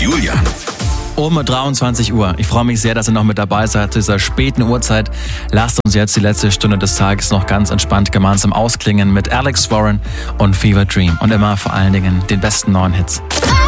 Julian. Um 23 Uhr. Ich freue mich sehr, dass ihr noch mit dabei seid zu dieser späten Uhrzeit. Lasst uns jetzt die letzte Stunde des Tages noch ganz entspannt gemeinsam ausklingen mit Alex Warren und Fever Dream. Und immer vor allen Dingen den besten neuen Hits.